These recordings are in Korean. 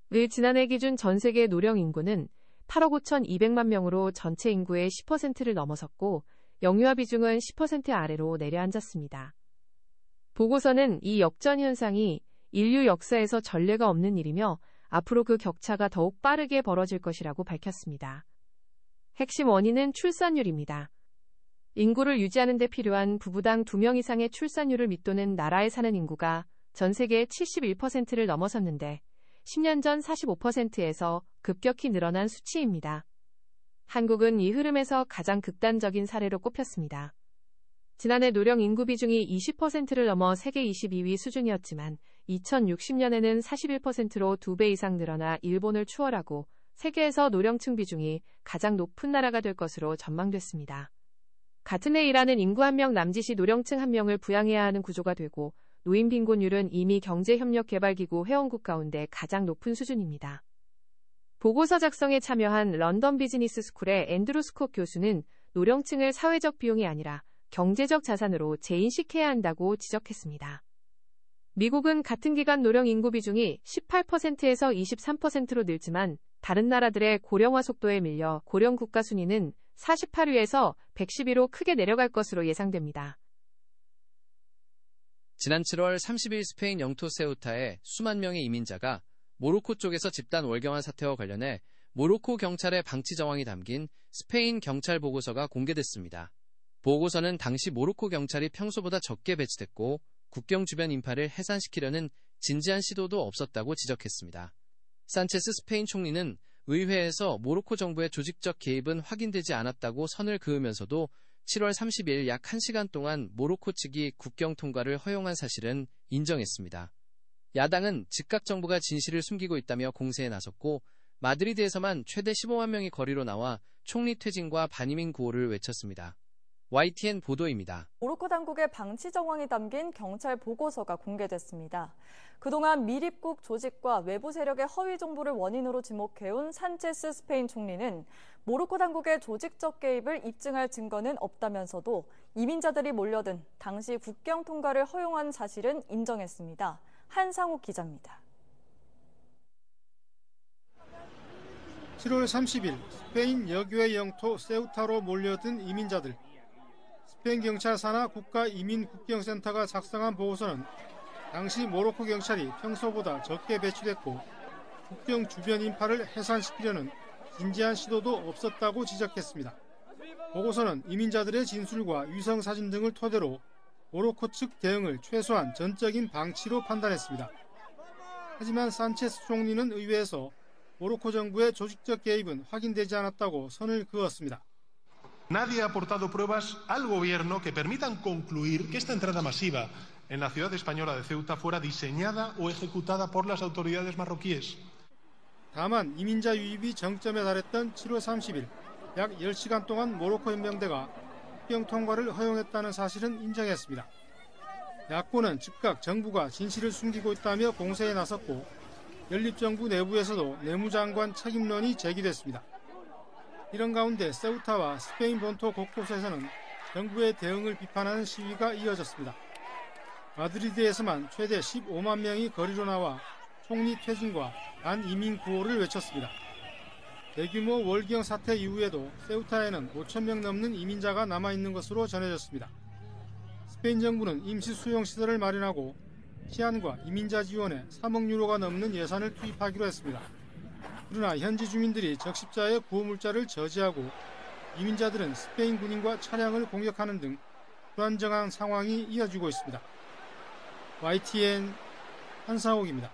지난해 기준 전 세계 노령 인구는 8억 5,200만 명으로 전체 인구의 10%를 넘어섰고 영유아 비중은 10% 아래로 내려앉았습니다. 보고서는 이 역전 현상이 인류 역사에서 전례가 없는 일이며 앞으로 그 격차가 더욱 빠르게 벌어질 것이라고 밝혔습니다. 핵심 원인은 출산율입니다. 인구를 유지하는 데 필요한 부부당 2명 이상의 출산율을 밑도는 나라에 사는 인구가 전 세계의 71%를 넘어섰는데 10년 전 45%에서 급격히 늘어난 수치입니다. 한국은 이 흐름에서 가장 극단적인 사례로 꼽혔습니다. 지난해 노령 인구 비중이 20%를 넘어 세계 22위 수준이었지만 2060년에는 41%로 2배 이상 늘어나 일본을 추월하고 세계에서 노령층 비중이 가장 높은 나라가 될 것으로 전망됐습니다. 같은 해 일하는 인구 1명 남짓이 노령층 1명을 부양해야 하는 구조가 되고 노인 빈곤율은 이미 경제협력개발기구 회원국 가운데 가장 높은 수준입니다. 보고서 작성에 참여한 런던 비즈니스 스쿨의 앤드루 스콧 교수는 노령층을 사회적 비용이 아니라 경제적 자산으로 재인식해야 한다고 지적했습니다. 미국은 같은 기간 노령 인구 비중이 18%에서 23%로 늘지만 다른 나라들의 고령화 속도에 밀려 고령 국가 순위는 48위에서 110위로 크게 내려갈 것으로 예상됩니다. 지난 7월 30일 스페인 영토 세우타에 수만 명의 이민자가 모로코 쪽에서 집단 월경화 사태와 관련해 모로코 경찰의 방치 정황이 담긴 스페인 경찰 보고서가 공개됐습니다. 보고서는 당시 모로코 경찰이 평소보다 적게 배치됐고 국경 주변 인파를 해산시키려는 진지한 시도도 없었다고 지적했습니다. 산체스 스페인 총리는 의회에서 모로코 정부의 조직적 개입은 확인되지 않았다고 선을 그으면서도 7월 30일 약 1시간 동안 모로코 측이 국경 통과를 허용한 사실은 인정했습니다. 야당은 즉각 정부가 진실을 숨기고 있다며 공세에 나섰고 마드리드에서만 최대 15만 명이 거리로 나와 총리 퇴진과 반이민 구호를 외쳤습니다. YTN 보도입니다. 모로코 당국의 방치 정황이 담긴 경찰 보고서가 공개됐습니다. 그동안 미립국 조직과 외부 세력의 허위 정보를 원인으로 지목해온 산체스 스페인 총리는 모로코 당국의 조직적 개입을 입증할 증거는 없다면서도 이민자들이 몰려든 당시 국경 통과를 허용한 사실은 인정했습니다. 한상욱 기자입니다. 7월 30일 스페인 여교의 영토 세우타로 몰려든 이민자들. 스페인 경찰 산하 국가이민국경센터가 작성한 보고서는 당시 모로코 경찰이 평소보다 적게 배치됐고 국경 주변 인파를 해산시키려는 진지한 시도도 없었다고 지적했습니다. 보고서는 이민자들의 진술과 위성사진 등을 토대로 모로코 측 대응을 최소한 전적인 방치로 판단했습니다. 하지만 산체스 총리는 의회에서 모로코 정부의 조직적 개입은 확인되지 않았다고 선을 그었습니다. Nadie ha aportado pruebas al gobierno que permitan concluir que esta entrada masiva en la ciudad española de Ceuta fuera diseñada o ejecutada por las autoridades marroquíes. 다만 이민자 유입이 정점에 달했던 7월 30일 약 10시간 동안 모로코 연병대가 국경 통과를 허용했다는 사실은 인정했습니다. 야권은 즉각 정부가 진실을 숨기고 있다며 공세에 나섰고 연립정부 내부에서도 내무장관 책임론이 제기됐습니다. 이런 가운데 세우타와 스페인 본토 곳곳에서는 정부의 대응을 비판하는 시위가 이어졌습니다. 마드리드에서만 최대 15만 명이 거리로 나와 총리 퇴진과 반이민 구호를 외쳤습니다. 대규모 월경 사태 이후에도 세우타에는 5천 명 넘는 이민자가 남아있는 것으로 전해졌습니다. 스페인 정부는 임시 수용시설을 마련하고 치안과 이민자 지원에 3억 유로가 넘는 예산을 투입하기로 했습니다. 그러나 현지 주민들이 적십자의 구호물자를 저지하고 이민자들은 스페인 군인과 차량을 공격하는 등 불안정한 상황이 이어지고 있습니다. YTN 한상욱입니다.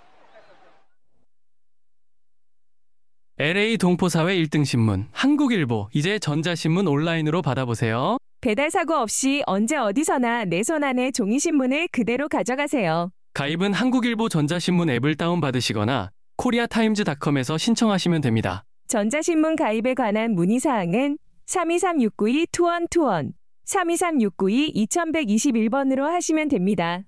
LA 동포사회 1등 신문 한국일보, 이제 전자신문 온라인으로 받아보세요. 배달 사고 없이 언제 어디서나 내 손 안에 종이신문을 그대로 가져가세요. 가입은 한국일보 전자신문 앱을 다운받으시거나 코리아타임즈닷컴에서 신청하시면 됩니다. 전자신문 가입에 관한 문의사항은 323-692-2121, 323-692-2121번으로 하시면 됩니다.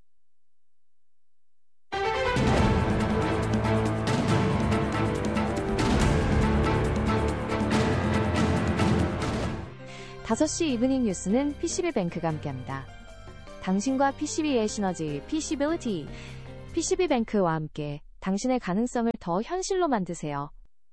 다섯 시 이브닝 뉴스는 PCB뱅크가 함께합니다. 당신과 PCB의 시너지, PC빌리티. PCB뱅크와 함께 당신의 가능성을 더 현실로 만드세요.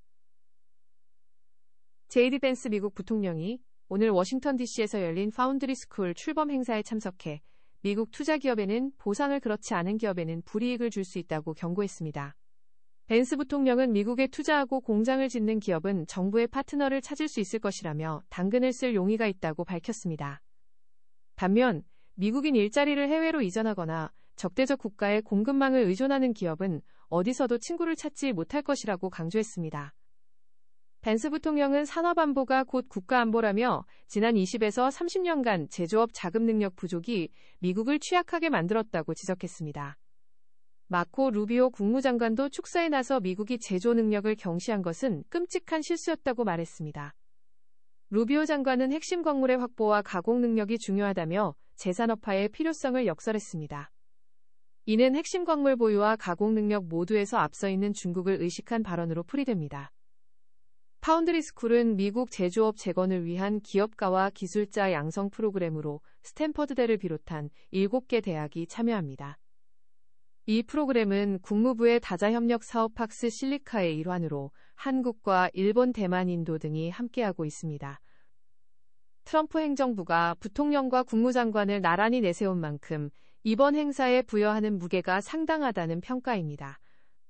JD 벤스 미국 부통령이 오늘 워싱턴 DC에서 열린 파운드리 스쿨 출범 행사에 참석해 미국 투자 기업에는 보상을 그렇지 않은 기업에는 불이익을 줄 수 있다고 경고했습니다. 벤스 부통령은 미국에 투자하고 공장을 짓는 기업은 정부의 파트너를 찾을 수 있을 것이라며 당근을 쓸 용의가 있다고 밝혔습니다. 반면 미국인 일자리를 해외로 이전하거나 적대적 국가의 공급망을 의존하는 기업은 어디서도 친구를 찾지 못할 것이라고 강조했습니다. 벤스 부통령은 산업안보가 곧 국가안보라며 지난 20에서 30년간 제조업 자금 능력 부족이 미국을 취약하게 만들었다고 지적했습니다. 마코 루비오 국무장관도 축사에 나서 미국이 제조 능력을 경시한 것은 끔찍한 실수였다고 말했습니다. 루비오 장관은 핵심 광물의 확보와 가공 능력이 중요하다며 재산업화의 필요성을 역설했습니다. 이는 핵심 광물 보유와 가공 능력 모두에서 앞서 있는 중국을 의식한 발언으로 풀이됩니다. 파운드리 스쿨은 미국 제조업 재건을 위한 기업가와 기술자 양성 프로그램으로 스탠퍼드대를 비롯한 7개 대학이 참여합니다. 이 프로그램은 국무부의 다자협력 사업 팍스 실리카의 일환으로 한국과 일본, 대만, 인도 등이 함께하고 있습니다. 트럼프 행정부가 부통령과 국무장관을 나란히 내세운 만큼 이번 행사에 부여하는 무게가 상당하다는 평가입니다.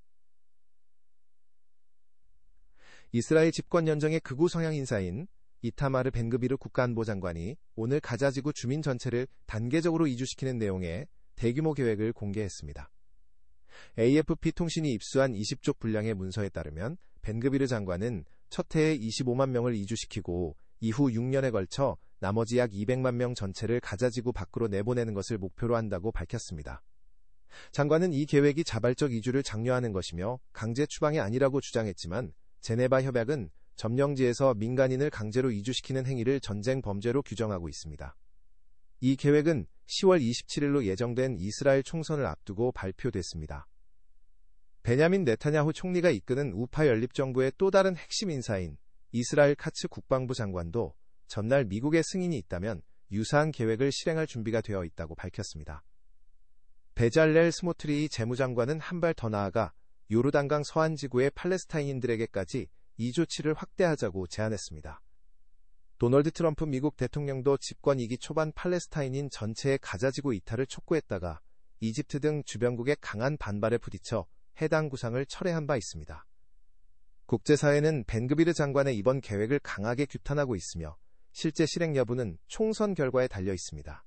이스라엘 집권 연정의 극우 성향 인사인 이타마르 벤그비르 국가안보장관이 오늘 가자지구 주민 전체를 단계적으로 이주시키는 내용의 대규모 계획을 공개했습니다. AFP 통신이 입수한 20쪽 분량의 문서에 따르면 벤그비르 장관은 첫 해에 25만 명을 이주시키고 이후 6년에 걸쳐 나머지 약 200만 명 전체를 가자지구 밖으로 내보내는 것을 목표로 한다고 밝혔습니다. 장관은 이 계획이 자발적 이주를 장려하는 것이며 강제 추방이 아니라고 주장했지만 제네바 협약은 점령지에서 민간인을 강제로 이주시키는 행위를 전쟁 범죄로 규정하고 있습니다. 이 계획은 10월 27일로 예정된 이스라엘 총선을 앞두고 발표됐습니다. 베냐민 네타냐후 총리가 이끄는 우파 연립정부의 또 다른 핵심 인사인 이스라엘 카츠 국방부 장관도 전날 미국의 승인이 있다면 유사한 계획을 실행할 준비가 되어 있다고 밝혔습니다. 베잘렐 스모트리히 재무장관은 한 발 더 나아가 요르단강 서안 지구의 팔레스타인인들에게까지 이 조치를 확대하자고 제안했습니다. 도널드 트럼프 미국 대통령도 집권 2기 초반 팔레스타인인 전체의 가자지구 이탈을 촉구했다가 이집트 등 주변국의 강한 반발에 부딪혀 해당 구상을 철회한 바 있습니다. 국제사회는 벤그비르 장관의 이번 계획을 강하게 규탄하고 있으며 실제 실행 여부는 총선 결과에 달려 있습니다.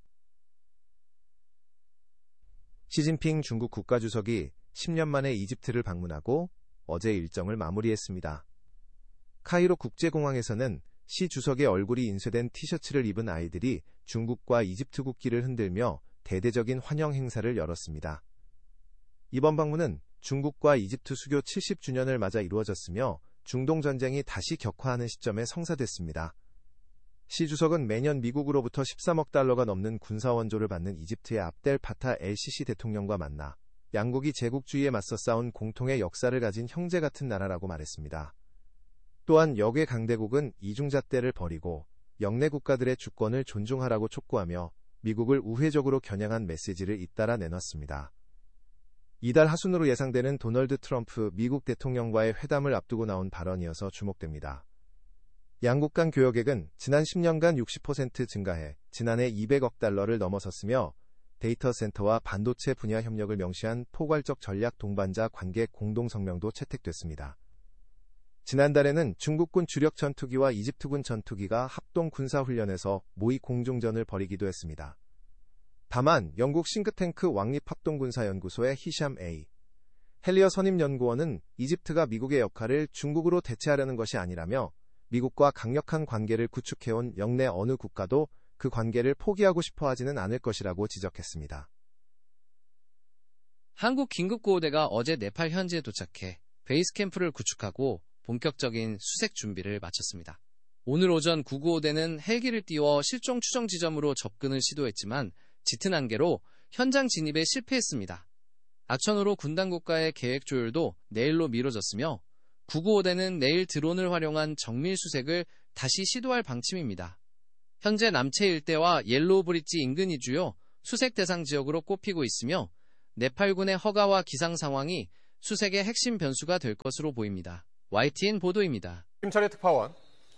시진핑 중국 국가주석이 10년 만에 이집트를 방문하고 어제 일정을 마무리했습니다. 카이로 국제공항에서는 시 주석의 얼굴이 인쇄된 티셔츠를 입은 아이들이 중국과 이집트 국기를 흔들며 대대적인 환영 행사를 열었습니다. 이번 방문은 중국과 이집트 수교 70주년을 맞아 이루어졌으며 중동 전쟁이 다시 격화하는 시점에 성사됐습니다. 시 주석은 매년 미국으로부터 13억 달러가 넘는 군사원조를 받는 이집트의 압델 파타 엘시시 대통령과 만나 양국이 제국주의에 맞서 싸운 공통의 역사를 가진 형제 같은 나라라고 말했습니다. 또한 역의 강대국은 이중잣대를 버리고 영내 국가들의 주권을 존중하라고 촉구하며 미국을 우회적으로 겨냥한 메시지를 잇따라 내놨습니다. 이달 하순으로 예상되는 도널드 트럼프 미국 대통령과의 회담을 앞두고 나온 발언이어서 주목됩니다. 양국 간 교역액은 지난 10년간 60% 증가해 지난해 200억 달러를 넘어섰으며 데이터 센터와 반도체 분야 협력을 명시한 포괄적 전략 동반자 관계 공동성명도 채택됐습니다. 지난달에는 중국군 주력 전투기와 이집트군 전투기가 합동 군사훈련에서 모의 공중전을 벌이기도 했습니다. 다만 영국 싱크탱크 왕립합동군사연구소의 히샴 A. 헬리어 선임연구원은 이집트가 미국의 역할을 중국으로 대체하려는 것이 아니라며 미국과 강력한 관계를 구축해온 영내 어느 국가도 그 관계를 포기하고 싶어 하지는 않을 것이라고 지적했습니다. 한국 긴급구호대가 어제 네팔 현지에 도착해 베이스 캠프를 구축하고 본격적인 수색 준비를 마쳤습니다. 오늘 오전 995대는 헬기를 띄워 실종 추정 지점으로 접근을 시도했지만 짙은 안개로 현장 진입에 실패했습니다. 악천후로 군 당국과의 계획 조율도 내일로 미뤄졌으며 995대는 내일 드론을 활용한 정밀 수색을 다시 시도할 방침입니다. 현재 남체 일대와 옐로우 브릿지 인근이 주요 수색 대상 지역으로 꼽히고 있으며 네팔군의 허가와 기상 상황이 수색의 핵심 변수가 될 것으로 보입니다. YTN 보도입니다. 김철희 특파원.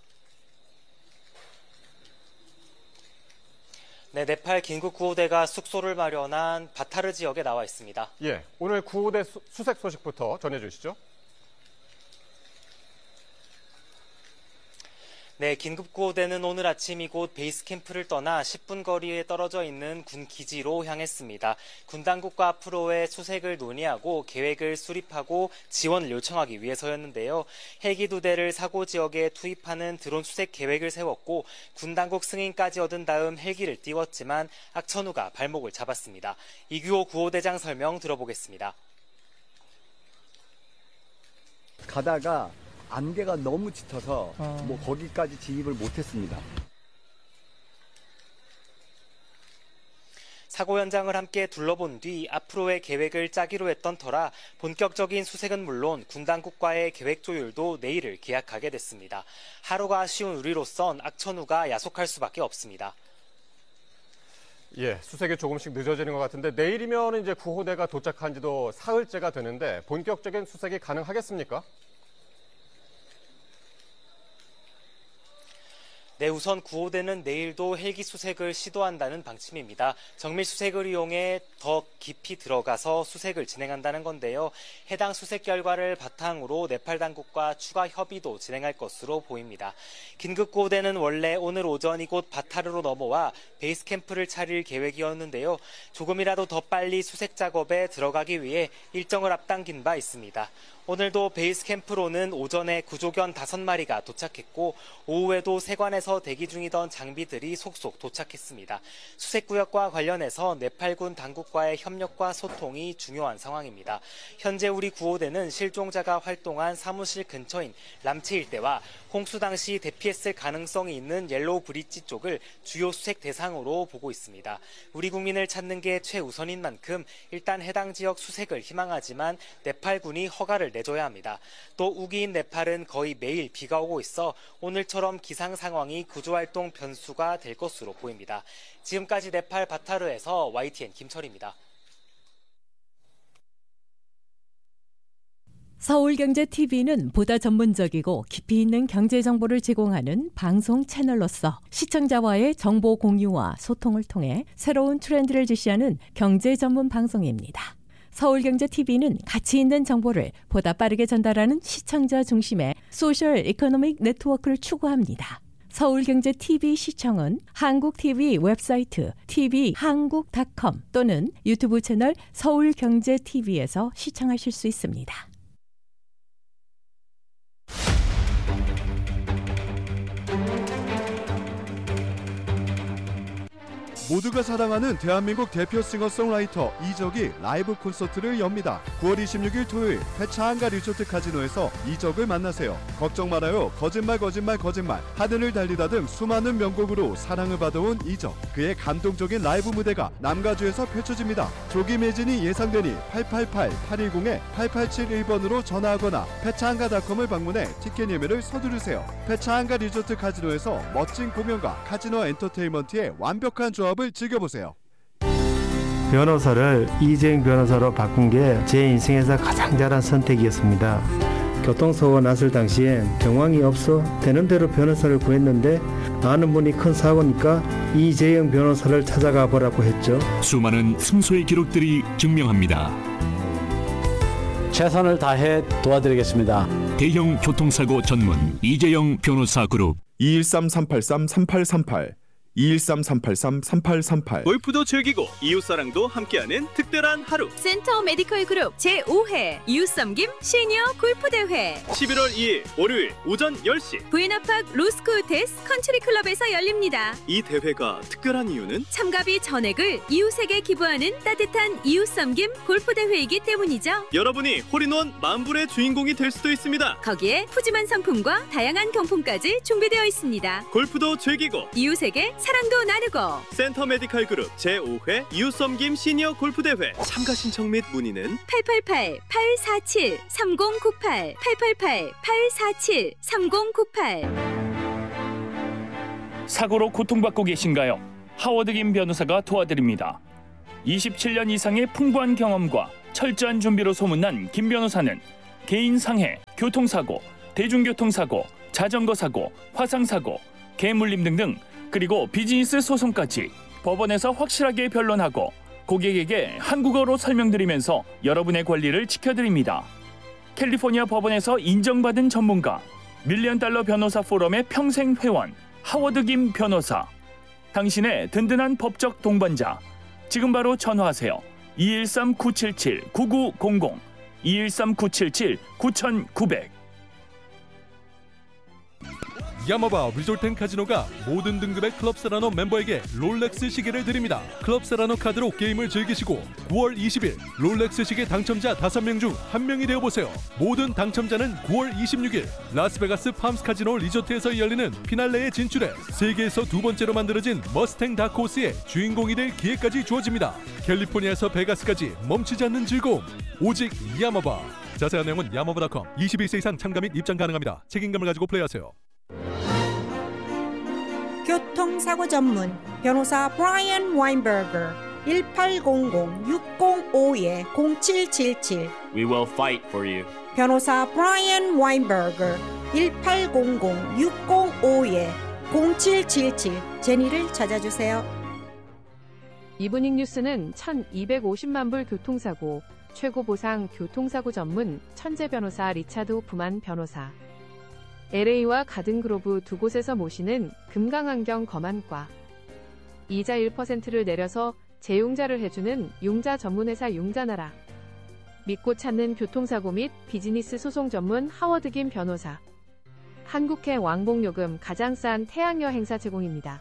네, 네팔 긴급 구호대가 숙소를 마련한 바타르 지역에 나와 있습니다. 예, 오늘 구호대 수색 소식부터 전해주시죠. 네, 긴급구호대는 오늘 아침 이곳 베이스 캠프를 떠나 10분 거리에 떨어져 있는 군 기지로 향했습니다. 군 당국과 앞으로의 수색을 논의하고 계획을 수립하고 지원을 요청하기 위해서였는데요. 헬기 2대를 사고 지역에 투입하는 드론 수색 계획을 세웠고 군 당국 승인까지 얻은 다음 헬기를 띄웠지만 악천후가 발목을 잡았습니다. 이규호 구호대장 설명 들어보겠습니다. 가다가 안개가 너무 짙어서 거기까지 진입을 못했습니다. 사고 현장을 함께 둘러본 뒤 앞으로의 계획을 짜기로 했던 터라 본격적인 수색은 물론 군 당국과의 계획 조율도 내일을 기약하게 됐습니다. 하루가 아쉬운 우리로선 악천후가 야속할 수밖에 없습니다. 예, 수색이 조금씩 늦어지는 것 같은데 내일이면 이제 구호대가 도착한 지도 사흘째가 되는데 본격적인 수색이 가능하겠습니까? 네, 우선 구호대는 내일도 헬기 수색을 시도한다는 방침입니다. 정밀 수색을 이용해 더 깊이 들어가서 수색을 진행한다는 건데요. 해당 수색 결과를 바탕으로 네팔 당국과 추가 협의도 진행할 것으로 보입니다. 긴급 구호대는 원래 오늘 오전 이곳 바타르로 넘어와 베이스 캠프를 차릴 계획이었는데요. 조금이라도 더 빨리 수색 작업에 들어가기 위해 일정을 앞당긴 바 있습니다. 오늘도 베이스 캠프로는 오전에 구조견 5마리가 도착했고 오후에도 세관에서 대기 중이던 장비들이 속속 도착했습니다. 수색구역과 관련해서 네팔군 당국과의 협력과 소통이 중요한 상황입니다. 현재 우리 구호대는 실종자가 활동한 사무실 근처인 람체 일대와 홍수 당시 대피했을 가능성이 있는 옐로우 브릿지 쪽을 주요 수색 대상으로 보고 있습니다. 우리 국민을 찾는 게 최우선인 만큼 일단 해당 지역 수색을 희망하지만 네팔군이 허가를 내줘야 합니다. 또 우기인 네팔은 거의 매일 비가 오고 있어 오늘처럼 기상 상황이 구조활동 변수가 될 것으로 보입니다. 지금까지 네팔 바타르에서 YTN 김철희입니다. 서울경제TV는 보다 전문적이고 깊이 있는 경제 정보를 제공하는 방송 채널로서 시청자와의 정보 공유와 소통을 통해 새로운 트렌드를 제시하는 경제 전문 방송입니다. 서울경제TV는 가치 있는 정보를 보다 빠르게 전달하는 시청자 중심의 소셜 이코노믹 네트워크를 추구합니다. 서울경제TV 시청은 한국TV 웹사이트 tvhan국.com 또는 유튜브 채널 서울경제TV에서 시청하실 수 있습니다. 모두가 사랑하는 대한민국 대표 싱어송라이터 이적이 라이브 콘서트를 엽니다. 9월 26일 토요일 페차한가 리조트 카지노에서 이적을 만나세요. 걱정 말아요. 거짓말 하늘을 달리다 등 수많은 명곡으로 사랑을 받아온 이적. 그의 감동적인 라이브 무대가 남가주에서 펼쳐집니다. 조기 매진이 예상되니 888-810-8871번으로 전화하거나 페차한가.com을 방문해 티켓 예매를 서두르세요. 페차한가 리조트 카지노에서 멋진 공연과 카지노 엔터테인먼트의 완벽한 조합 을 즐겨보세요. 변호사를 이재용 변호사로 바꾼 게 제 인생에서 가장 잘한 선택이었습니다. 교통사고가 났을 당시엔 정황이 없어 되는 대로 변호사를 구했는데 아는 분이 큰 사고니까 이재용 변호사를 찾아가 보라고 했죠. 수많은 승소의 기록들이 증명합니다. 최선을 다해 도와드리겠습니다. 대형 교통사고 전문 이재용 변호사 그룹 213-383-3838 213-383-3838 골프도 즐기고 이웃사랑도 함께하는 특별한 하루 센터 메디컬 그룹 제5회 이웃섬김 시니어 골프대회 11월 2일 월요일 오전 10시 부에나팍 로스코호텔스 컨트리클럽에서 열립니다. 이 대회가 특별한 이유는 참가비 전액을 이웃에게 기부하는 따뜻한 이웃섬김 골프대회이기 때문이죠. 여러분이 홀인원 만불의 주인공이 될 수도 있습니다. 거기에 푸짐한 상품과 다양한 경품까지 준비되어 있습니다. 골프도 즐기고 이웃에게 사랑도 나누고 센터 메디컬 그룹 제5회 이웃섬김 시니어 골프대회 참가 신청 및 문의는 888-847-3098 888-847-3098 사고로 고통받고 계신가요? 하워드 김 변호사가 도와드립니다. 27년 이상의 풍부한 경험과 철저한 준비로 소문난 김 변호사는 개인 상해, 교통사고, 대중교통사고, 자전거 사고, 화상사고, 개물림 등등 그리고 비즈니스 소송까지 법원에서 확실하게 변론하고 고객에게 한국어로 설명드리면서 여러분의 권리를 지켜드립니다. 캘리포니아 법원에서 인정받은 전문가, $1,000,000 변호사 포럼의 평생 회원, 하워드 김 변호사. 당신의 든든한 법적 동반자. 지금 바로 전화하세요. 213-977-9900, 213-977-9900. 야마바 리조트 앤 카지노가 모든 등급의 클럽 세라노 멤버에게 롤렉스 시계를 드립니다. 클럽 세라노 카드로 게임을 즐기시고 9월 20일 롤렉스 시계 당첨자 5명 중 1명이 되어보세요. 모든 당첨자는 9월 26일 라스베가스 팜스 카지노 리조트에서 열리는 피날레에 진출해 세계에서 두 번째로 만들어진 머스탱 다크호스의 주인공이 될 기회까지 주어집니다. 캘리포니아에서 베가스까지 멈추지 않는 즐거움. 오직 야마바. 자세한 내용은 야마바.com. 21세 이상 참가 및 입장 가능합니다. 책임감을 가지고 플레이하세요. 교통사고 전문 변호사 브라이언 와인버거 1800-605-0777 We will fight for you. 변호사 브라이언 와인버거 1800-605-0777 제니를 찾아주세요. 이브닝 뉴스는 1250만 불 교통사고, 최고 보상 교통사고 전문 천재 변호사 리차드 호프만 변호사, LA와 가든그로브 두 곳에서 모시는 금강환경 검안과, 이자 1%를 내려서 재용자를 해주는 용자 전문회사 용자나라, 믿고 찾는 교통사고 및 비즈니스 소송 전문 하워드 김 변호사, 한국해 왕복요금 가장 싼 태양여행사 제공입니다.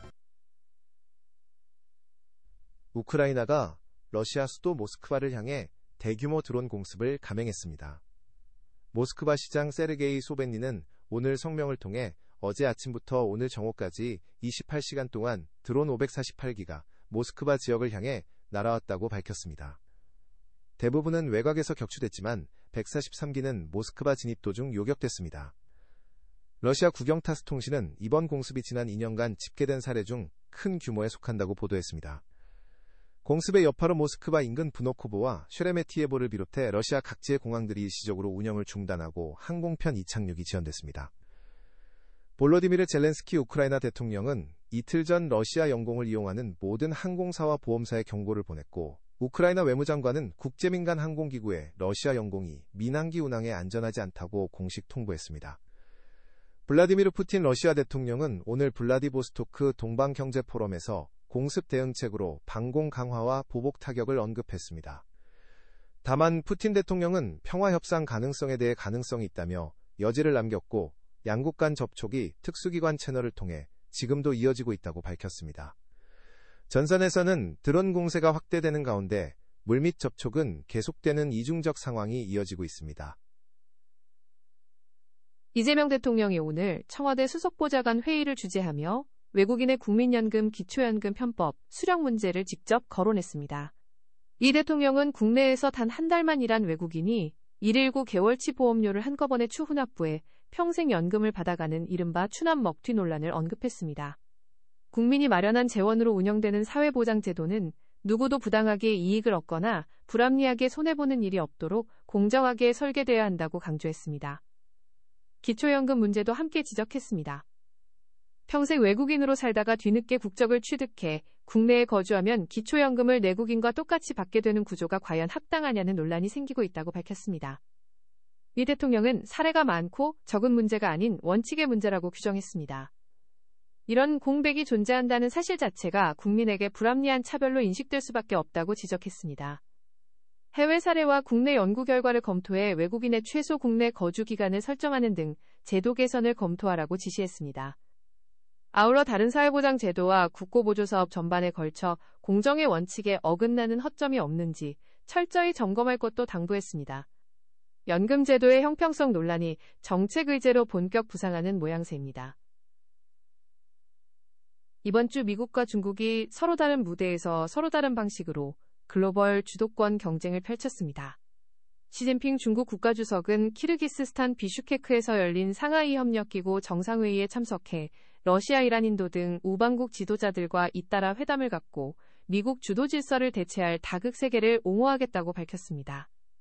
우크라이나가 러시아 수도 모스크바를 향해 대규모 드론 공습을 감행했습니다. 모스크바 시장 세르게이 소벤니는 오늘 성명을 통해 어제 아침부터 오늘 정오까지 28시간 동안 드론 548기가 모스크바 지역을 향해 날아왔다고 밝혔습니다. 대부분은 외곽에서 격추됐지만 143기는 모스크바 진입 도중 요격됐습니다. 러시아 국영타스 통신은 이번 공습이 지난 2년간 집계된 사례 중 큰 규모에 속한다고 보도했습니다. 공습의 여파로 모스크바 인근 브노코보와 쉐레메티예보를 비롯해 러시아 각지의 공항들이 일시적으로 운영을 중단하고 항공편 이착륙이 지연됐습니다. 볼로디미르 젤렌스키 우크라이나 대통령은 이틀 전 러시아 영공을 이용하는 모든 항공사와 보험사에 경고를 보냈고, 우크라이나 외무장관은 국제민간 항공기구에 러시아 영공이 민항기 운항에 안전하지 않다고 공식 통보했습니다. 블라디미르 푸틴 러시아 대통령은 오늘 블라디보스토크 동방경제포럼에서 공습 대응책으로 방공 강화와 보복 타격을 언급했습니다. 다만 푸틴 대통령은 평화협상 가능성에 대해 가능성이 있다며 여지를 남겼고, 양국 간 접촉이 특수기관 채널을 통해 지금도 이어지고 있다고 밝혔습니다. 전선에서는 드론 공세가 확대되는 가운데 물밑 접촉은 계속되는 이중적 상황이 이어지고 있습니다. 이재명 대통령이 오늘 청와대 수석보좌관 회의를 주재하며 외국인의 국민연금, 기초연금 편법, 수령 문제를 직접 거론했습니다. 이 대통령은 국내에서 단 한 달만 일한 외국인이 119 개월치 보험료를 한꺼번에 추후납부해 평생 연금을 받아가는 이른바 추납 먹튀 논란을 언급했습니다. 국민이 마련한 재원으로 운영되는 사회보장제도는 누구도 부당하게 이익을 얻거나 불합리하게 손해보는 일이 없도록 공정하게 설계되어야 한다고 강조했습니다. 기초연금 문제도 함께 지적했습니다. 평생 외국인으로 살다가 뒤늦게 국적을 취득해 국내에 거주하면 기초연금을 내국인과 똑같이 받게 되는 구조가 과연 합당하냐는 논란이 생기고 있다고 밝혔습니다. 이 대통령은 사례가 많고 적은 문제가 아닌 원칙의 문제라고 규정했습니다. 이런 공백이 존재한다는 사실 자체가 국민에게 불합리한 차별로 인식될 수밖에 없다고 지적했습니다. 해외 사례와 국내 연구 결과를 검토해 외국인의 최소 국내 거주 기간을 설정하는 등 제도 개선을 검토하라고 지시했습니다. 아울러 다른 사회보장 제도와 국고보조사업 전반에 걸쳐 공정의 원칙에 어긋나는 허점이 없는지 철저히 점검할 것도 당부했습니다. 연금 제도의 형평성 논란이 정책 의제로 본격 부상하는 모양새입니다. 이번 주 미국과 중국이 서로 다른 무대에서 서로 다른 방식으로 글로벌 주도권 경쟁을 펼쳤습니다. 시진핑 중국 국가주석은 키르기스스탄 비슈케크에서 열린 상하이 협력기구 정상회의에 참석해 러시아, 이란, 인도 등 우방국 지도자들과 잇따라 회담을 갖고 미국 주도 질서를 대체할 다극 세계를 옹호하겠다고 밝혔습니다.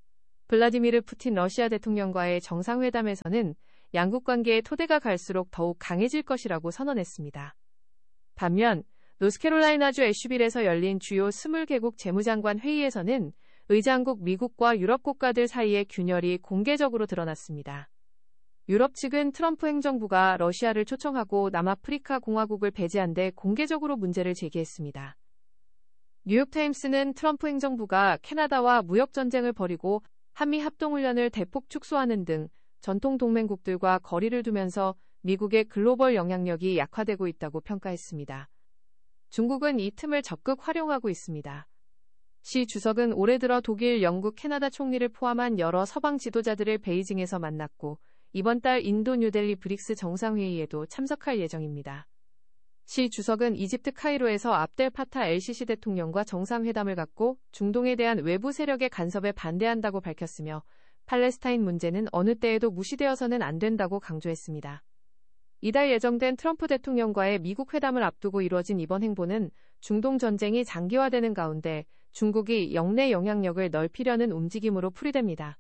블라디미르 푸틴 러시아 대통령과의 정상회담에서는 양국 관계의 토대가 갈수록 더욱 강해질 것이라고 선언했습니다. 반면 노스캐롤라이나주 애슈빌에서 열린 주요 20개국 재무장관 회의에서는 의장국 미국과 유럽 국가들 사이의 균열이 공개적으로 드러났습니다. 유럽 측은 트럼프 행정부가 러시아를 초청하고 남아프리카 공화국을 배제한 데 공개적으로 문제를 제기했습니다. 뉴욕타임스는 트럼프 행정부가 캐나다와 무역전쟁을 벌이고 한미 합동훈련을 대폭 축소하는 등 전통 동맹국들과 거리를 두면서 미국의 글로벌 영향력이 약화되고 있다고 평가했습니다. 중국은 이 틈을 적극 활용하고 있습니다. 시 주석은 올해 들어 독일, 영국, 캐나다 총리를 포함한 여러 서방 지도자들을 베이징에서 만났고 이번 달 인도 뉴델리 브릭스 정상회의에도 참석할 예정입니다. 시 주석은 이집트 카이로에서 압델 파타 엘시시 대통령과 정상회담을 갖고 중동에 대한 외부 세력의 간섭에 반대한다고 밝혔으며 팔레스타인 문제는 어느 때에도 무시되어서는 안 된다고 강조했습니다. 이달 예정된 트럼프 대통령과의 미국 회담을 앞두고 이루어진 이번 행보는 중동 전쟁이 장기화되는 가운데 중국이 영내 영향력을 넓히려는 움직임으로 풀이됩니다.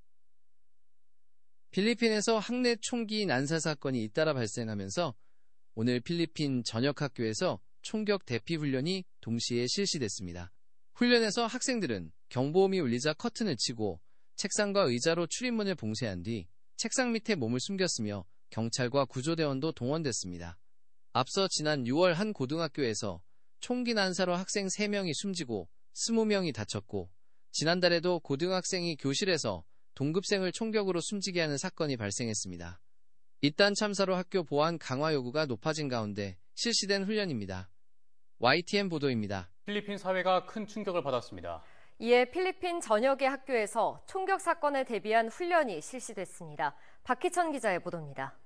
필리핀에서 학내 총기 난사 사건이 잇따라 발생하면서 오늘 필리핀 전역학교에서 총격 대피 훈련이 동시에 실시됐습니다. 훈련에서 학생들은 경보음이 울리자 커튼을 치고 책상과 의자로 출입문을 봉쇄한 뒤 책상 밑에 몸을 숨겼으며 경찰과 구조대원도 동원됐습니다. 앞서 지난 6월 한 고등학교에서 총기 난사로 학생 3명이 숨지고 20명이 다쳤고 지난달에도 고등학생이 교실에서 동급생을 총격으로 숨지게 하는 사건이 발생했습니다. 이딴 참사로 학교 보안 강화 요구가 높아진 가운데 실시된 훈련입니다. YTN 보도입니다. 필리핀 사회가 큰 충격을 받았습니다. 이에 필리핀 전역의 학교에서 총격 사건에 대비한 훈련이 실시됐습니다. 박희천 기자의 보도입니다.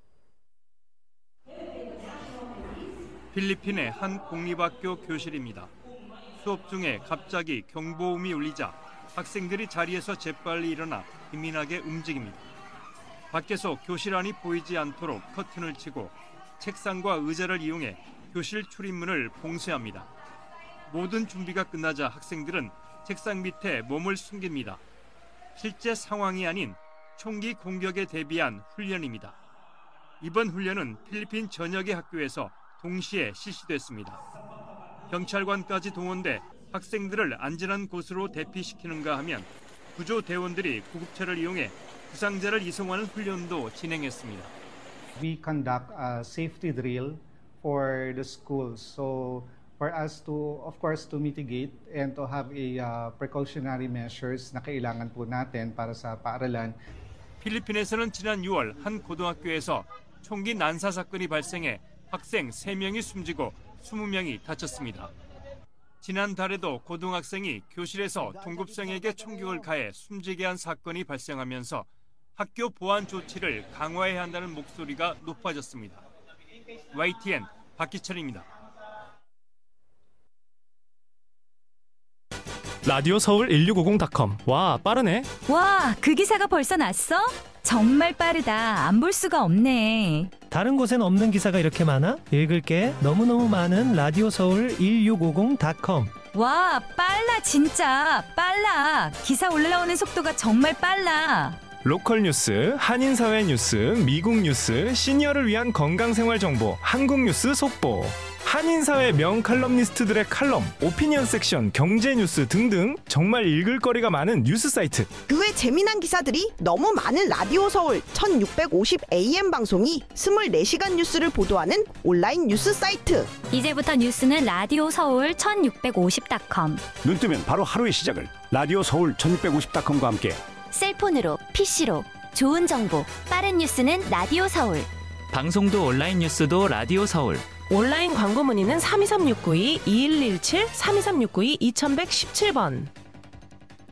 필리핀의 한 공립학교 교실입니다. 수업 중에 갑자기 경보음이 울리자 학생들이 자리에서 재빨리 일어나 기민하게 움직입니다. 밖에서 교실 안이 보이지 않도록 커튼을 치고 책상과 의자를 이용해 교실 출입문을 봉쇄합니다. 모든 준비가 끝나자 학생들은 책상 밑에 몸을 숨깁니다. 실제 상황이 아닌 총기 공격에 대비한 훈련입니다. 이번 훈련은 필리핀 전역의 학교에서 동시에 실시됐습니다. 경찰관까지 동원돼 학생들을 안전한 곳으로 대피시키는가 하면 구조대원들이 구급차를 이용해 부상자를 이송하는 훈련도 진행했습니다. We conduct a safety drill for the schools. So for us to, of course, to mitigate and to have a precautionary measures na kailangan po natin para sa paaralan. 필리핀에서는 지난 6월 한 고등학교에서 총기 난사 사건이 발생해 학생 3명이 숨지고 20명이 다쳤습니다. 지난달에도 고등학생이 교실에서 동급생에게 총격을 가해 숨지게 한 사건이 발생하면서 학교 보안 조치를 강화해야 한다는 목소리가 높아졌습니다. YTN 박기철입니다. 라디오 서울 1650.com. 와, 빠르네. 와, 그 기사가 벌써 났어? 정말 빠르다. 안 볼 수가 없네. 다른 곳엔 없는 기사가 이렇게 많아? 읽을게. 너무너무 많은 라디오 서울 1650.com. 와, 빨라 진짜. 빨라. 기사 올라오는 속도가 정말 빨라. 로컬 뉴스, 한인사회 뉴스, 미국 뉴스, 시니어를 위한 건강생활 정보, 한국 뉴스 속보. 한인사회 명칼럼니스트들의 칼럼, 오피니언 섹션, 경제 뉴스 등등 정말 읽을 거리가 많은 뉴스 사이트. 그 외 재미난 기사들이 너무 많은 라디오 서울 1650 AM 방송이 24시간 뉴스를 보도하는 온라인 뉴스 사이트. 이제부터 뉴스는 라디오 서울 1650.com. 눈 뜨면 바로 하루의 시작을 라디오 서울 1650.com과 함께. 셀폰으로, PC로 좋은 정보, 빠른 뉴스는 라디오 서울. 방송도 온라인 뉴스도 라디오 서울. 온라인 광고 문의는 323-692-2117, 323-692-2117번.